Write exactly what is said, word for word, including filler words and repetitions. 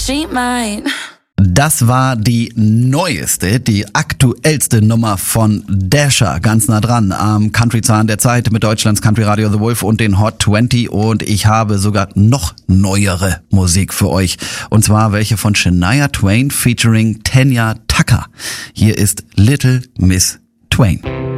she might. Das war die neueste, die aktuellste Nummer von Dasher, ganz nah dran am Country-Zahn der Zeit mit Deutschlands Country-Radio The Wolf und den Hot zwanzig, und ich habe sogar noch neuere Musik für euch, und zwar welche von Shania Twain featuring Tanya Tucker. Hier ist Little Miss Twain.